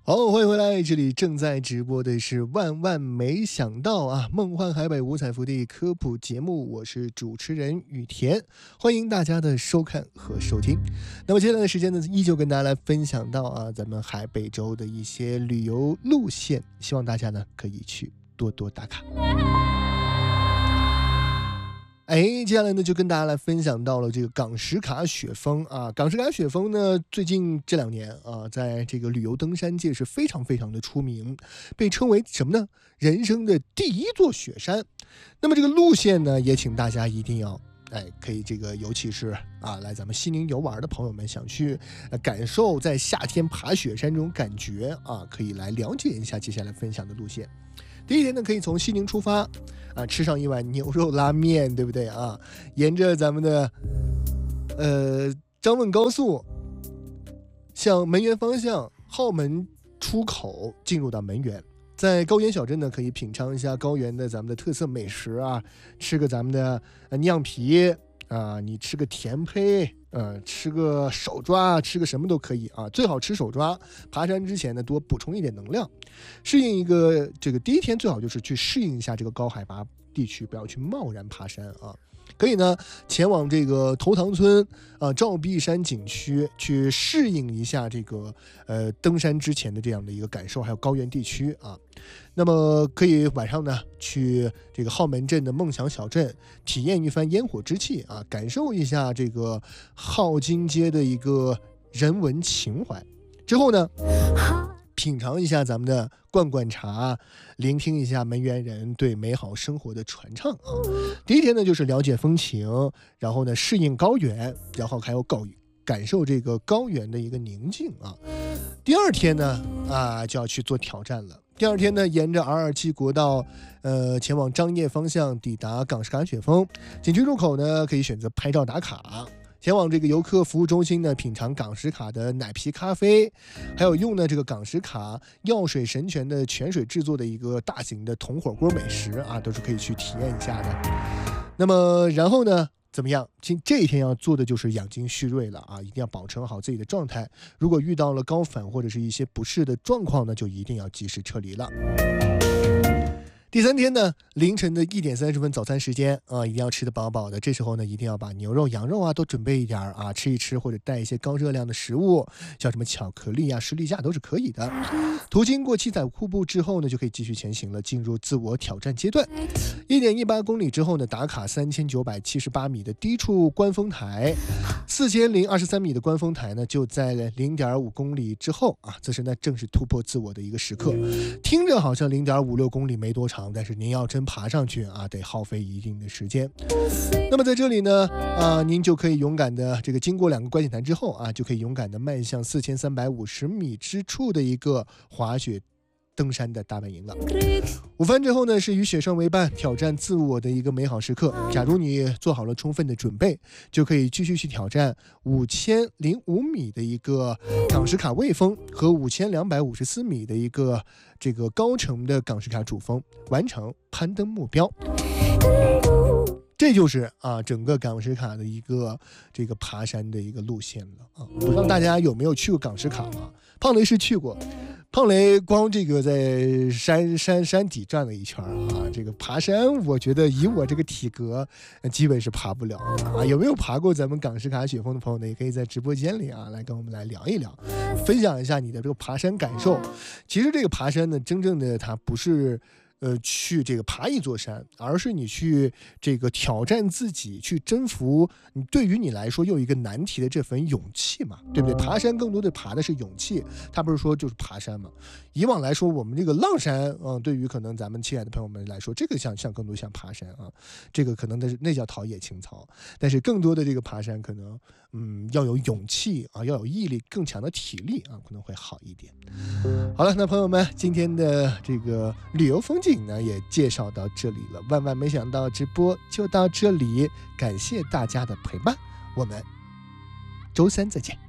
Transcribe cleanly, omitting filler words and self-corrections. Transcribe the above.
好，欢迎回来，这里正在直播的是万万没想到啊，梦幻海北五彩福地科普节目，我是主持人雨田，欢迎大家的收看和收听。那么接下来的时间呢，依旧跟大家来分享到啊，咱们海北州的一些旅游路线，希望大家呢可以去多多打卡。接下来呢就跟大家来分享到了这个港石卡雪峰啊。港石卡雪峰呢，最近这2年啊，在这个旅游登山界是非常非常的出名，被称为什么呢？人生的第一座雪山。那么这个路线呢，也请大家一定要可以这个，尤其是来咱们西宁游玩的朋友们，想去感受在夏天爬雪山这种感觉啊，可以来了解一下接下来分享的路线。第一天呢，可以从西宁出发吃上一碗牛肉拉面，对不对啊？沿着咱们的张汶高速向门源方向浩门出口进入到门源，在高原小镇呢，可以品尝一下高原的咱们的特色美食啊，吃个咱们的酿皮啊，你吃个甜胚吃个手抓，吃个什么都可以啊，最好吃手抓。爬山之前呢，多补充一点能量，适应一个这个第一天最好就是去适应一下这个高海拔地区，不要去贸然爬山啊。可以呢前往这个头塘村照壁山景区去适应一下这个登山之前的这样的一个感受，还有高原地区啊。那么可以晚上呢去这个浩门镇的梦想小镇体验一番烟火之气啊，感受一下这个浩金街的一个人文情怀。之后呢品尝一下咱们的罐罐茶，聆听一下门源人对美好生活的传唱啊。第一天呢就是了解风情，然后呢适应高原，然后还有感受这个高原的一个宁静啊。第二天呢就要去做挑战了。第二天呢，沿着227国道前往张掖方向抵达港石卡雪峰景区入口呢，可以选择拍照打卡。前往这个游客服务中心呢，品尝港石卡的奶皮咖啡，还有用呢这个港石卡药水神泉的泉水制作的一个大型的铜火锅美食啊，都是可以去体验一下的。那么然后呢怎么样？这一天要做的就是养精蓄锐了啊，一定要保持好自己的状态。如果遇到了高反或者是一些不适的状况呢，就一定要及时撤离了。第3天呢，凌晨的1点30分早餐时间一定要吃得饱饱的。这时候呢，一定要把牛肉、羊肉都准备一点啊，吃一吃，或者带一些高热量的食物，像什么巧克力士力架都是可以的。途经过七彩瀑布之后呢，就可以继续前行了，进入自我挑战阶段。1.18公里之后呢，打卡3978米的低处观峰台，4023米的观峰台呢，就在0.5公里之后啊，此时呢正是突破自我的一个时刻。听着好像0.56公里没多长，但是您要真爬上去啊，得耗费一定的时间。那么在这里呢您就可以勇敢的这个经过2个观景台之后就可以勇敢的迈向4350米之处的一个滑雪登山的大本营了。午饭之后呢，是与雪山为伴挑战自我的一个美好时刻。假如你做好了充分的准备，就可以继续去挑战5005米的一个港石卡卫峰和5254米的一个这个高程的港石卡主峰，完成攀登目标。这就是整个港石卡的一个这个爬山的一个路线了啊！不知道大家有没有去过港石卡啊？胖雷是去过，胖雷光这个在山底转了一圈啊，这个爬山我觉得以我这个体格基本是爬不了啊。有没有爬过咱们港石卡雪峰的朋友呢？也可以在直播间里来跟我们来聊一聊，分享一下你的这个爬山感受。其实这个爬山呢，真正的它不是去这个爬一座山，而是你去这个挑战自己，去征服你对于你来说又一个难题的这份勇气嘛，对不对？爬山更多的爬的是勇气，它不是说就是爬山嘛。以往来说，我们这个浪山对于可能咱们亲爱的朋友们来说，这个像更多像爬山啊，这个可能那叫陶冶情操。但是更多的这个爬山可能要有勇气要有毅力，更强的体力可能会好一点。好了，那朋友们，今天的这个旅游风景呢也介绍到这里了，万万没想到直播就到这里，感谢大家的陪伴，我们周3再见。